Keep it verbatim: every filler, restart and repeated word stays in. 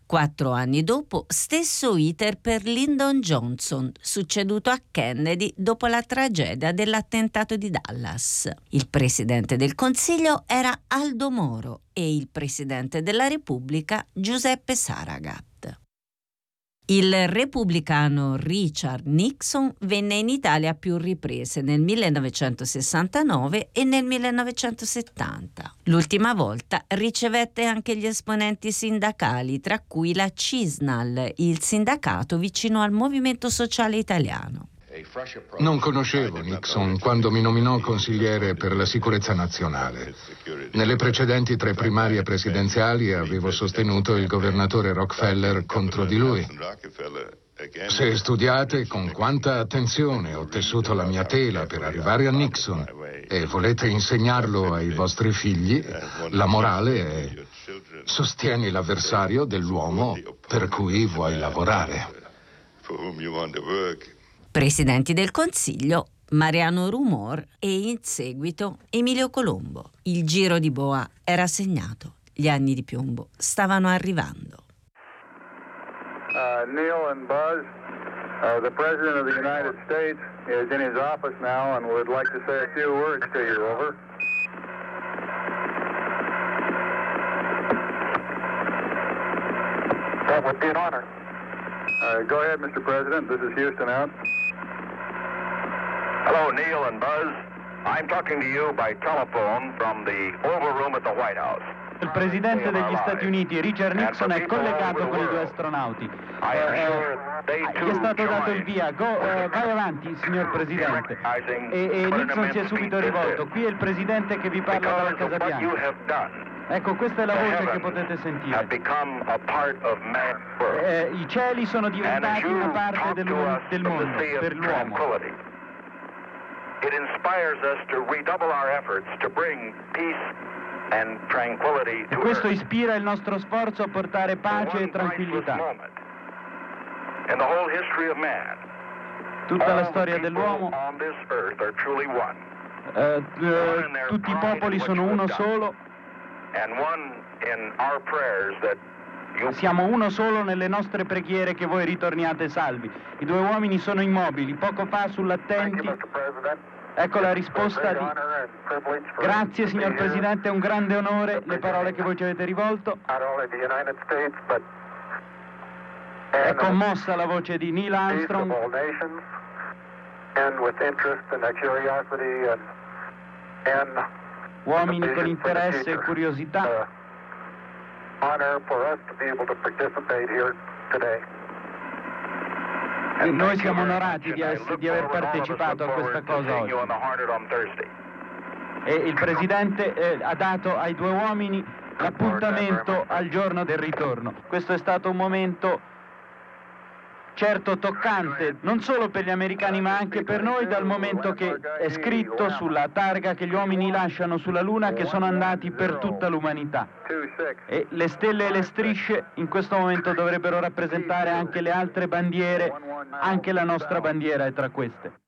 Quattro anni dopo, stesso iter per Lyndon Johnson, succeduto a Kennedy dopo la tragedia dell'attentato di Dallas. Il presidente del Consiglio era Aldo Moro e il presidente della Repubblica Giuseppe Saragat. Il repubblicano Richard Nixon venne in Italia a più riprese nel millenovecentosessantanove e nel millenovecentosettanta. L'ultima volta ricevette anche gli esponenti sindacali, tra cui la CISNAL, il sindacato vicino al Movimento Sociale Italiano. Non conoscevo Nixon quando mi nominò consigliere per la sicurezza nazionale. Nelle precedenti tre primarie presidenziali avevo sostenuto il governatore Rockefeller contro di lui. Se studiate con quanta attenzione ho tessuto la mia tela per arrivare a Nixon e volete insegnarlo ai vostri figli, la morale è: sostieni l'avversario dell'uomo per cui vuoi lavorare. Presidenti del Consiglio Mariano Rumor e in seguito Emilio Colombo. Il giro di boa era segnato, gli anni di piombo stavano arrivando. Uh, Neil and Buzz, uh, the President of the United States is in his office now and would like to say a few words to you. Over. That would be an honor. Uh, go ahead, Mister President. This is Houston out. Hello, Neil and Buzz. I'm talking to you by telephone from the Oval Room at the White House. Il presidente degli Stati Uniti, Richard Nixon, è collegato con i due astronauti. Eh, eh, gli è stato dato il via. Go, eh, vai avanti, signor Presidente. E, e Nixon si è subito rivolto. Qui è il presidente che vi parla dalla Casa Bianca. Ecco, questa è la voce che potete sentire. Eh, I cieli sono diventati una parte del, del mondo, per l'uomo. It inspires us to redouble our efforts to bring peace and tranquility to E questo Earth. ispira il nostro sforzo a portare pace e tranquillità. In the whole history of man, Tutta la storia dell'uomo, on this earth are truly one. eh, eh, tutti i popoli sono uno solo. And one in our prayers that you Siamo uno solo nelle nostre preghiere che voi ritorniate salvi. I due uomini sono immobili. Poco fa sull'attenti, ecco la risposta di grazie signor Presidente, è un grande onore le parole che voi ci avete rivolto. È commossa la voce di Neil Armstrong. Uomini con interesse e curiosità. E noi siamo onorati di, essere, di aver partecipato a questa cosa oggi. E il Presidente eh, ha dato ai due uomini l'appuntamento al giorno del ritorno. Questo è stato un momento certo toccante, non solo per gli americani ma anche per noi, dal momento che è scritto sulla targa che gli uomini lasciano sulla Luna che sono andati per tutta l'umanità. E le stelle e le strisce in questo momento dovrebbero rappresentare anche le altre bandiere, anche la nostra bandiera è tra queste.